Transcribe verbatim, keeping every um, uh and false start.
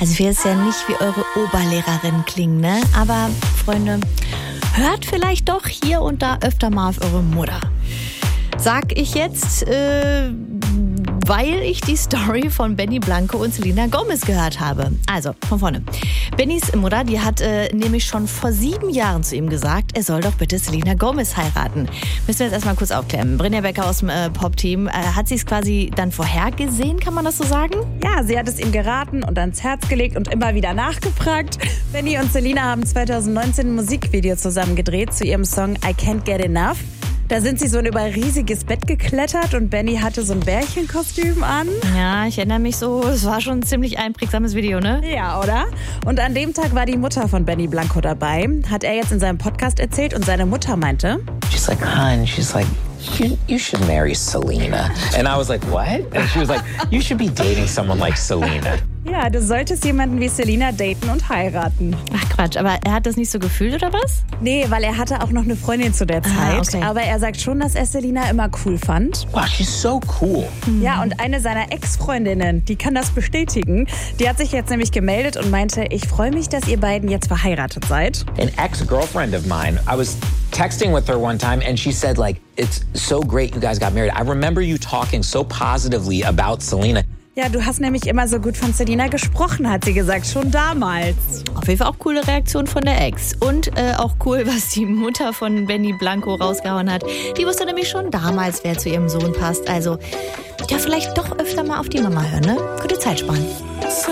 Also ich will jetzt ja nicht wie eure Oberlehrerin klingen, ne? Aber Freunde, hört vielleicht doch hier und da öfter mal auf eure Mutter. Sag ich jetzt, äh, weil ich die Story von Benny Blanco und Selena Gomez gehört habe. Also, von vorne. Bennys Mutter, die hat äh, nämlich schon vor sieben Jahren zu ihm gesagt, er soll doch bitte Selena Gomez heiraten. Müssen wir jetzt erstmal kurz aufklären. Brynja Becker aus dem äh, Pop-Team, äh, hat sie es quasi dann vorhergesehen, kann man das so sagen? Ja, sie hat es ihm geraten und ans Herz gelegt und immer wieder nachgefragt. Benny und Selena haben zwanzig neunzehn ein Musikvideo zusammen gedreht zu ihrem Song I Can't Get Enough. Da sind sie so in über ein riesiges Bett geklettert und Benny hatte so ein Bärchenkostüm an. Ja, ich erinnere mich so, es war schon ein ziemlich einprägsames Video, ne? Ja, oder? Und an dem Tag war die Mutter von Benny Blanco dabei, hat er jetzt in seinem Podcast erzählt und seine Mutter meinte, she's like, hon, she's like, you, you should marry Selena. And I was like, what? And she was like, you should be dating someone like Selena. Ja, du solltest jemanden wie Selena daten und heiraten. Ach Quatsch, aber er hat das nicht so gefühlt, oder was? Nee, weil er hatte auch noch eine Freundin zu der Zeit. Ah, okay. Aber er sagt schon, dass er Selena immer cool fand. Wow, she's so cool. Ja, und eine seiner Ex-Freundinnen, die kann das bestätigen. Die hat sich jetzt nämlich gemeldet und meinte, ich freue mich, dass ihr beiden jetzt verheiratet seid. An ex-girlfriend of mine, I was texting with her one time and she said, like, it's so great you guys got married. I remember you talking so positively about Selena. Ja, du hast nämlich immer so gut von Selena gesprochen, hat sie gesagt, schon damals. Auf jeden Fall auch coole Reaktion von der Ex. Und äh, auch cool, was die Mutter von Benny Blanco rausgehauen hat. Die wusste nämlich schon damals, wer zu ihrem Sohn passt. Also, ja, vielleicht doch öfter mal auf die Mama hören, ne? Gute Zeit sparen.